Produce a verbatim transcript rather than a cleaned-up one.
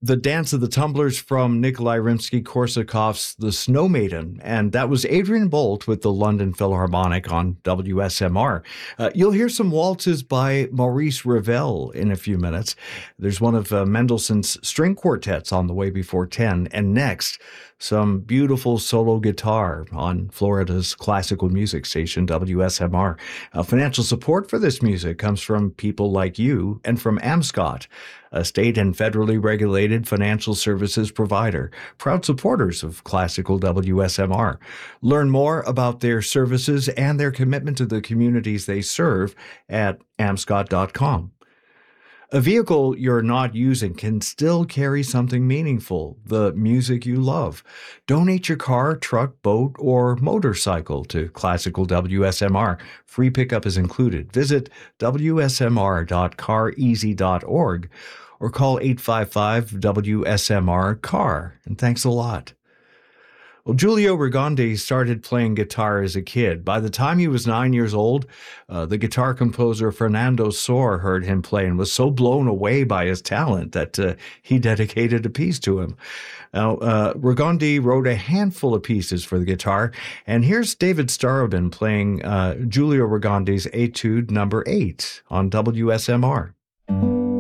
The Dance of the Tumblers from Nikolai Rimsky-Korsakov's The Snow Maiden, and that was Adrian Bolt with the London Philharmonic on W S M R. Uh, you'll hear some waltzes by Maurice Ravel in a few minutes. There's one of uh, Mendelssohn's string quartets on the way before ten, and next, some beautiful solo guitar on Florida's classical music station, W S M R. Uh, financial support for this music comes from people like you and from Amscot, a state and federally regulated financial services provider, proud supporters of classical W S M R. Learn more about their services and their commitment to the communities they serve at amscot dot com. A vehicle you're not using can still carry something meaningful, the music you love. Donate your car, truck, boat, or motorcycle to Classical W S M R. Free pickup is included. Visit w s m r dot car easy dot org or call eight five five W S M R C A R. And thanks a lot. Well, Giulio Rogondi started playing guitar as a kid. By the time he was nine years old, uh, the guitar composer Fernando Sor heard him play and was so blown away by his talent that uh, he dedicated a piece to him. Now, uh, Rogondi wrote a handful of pieces for the guitar, and here's David Starobin playing uh, Giulio Rogondi's Etude number eight on W S M R.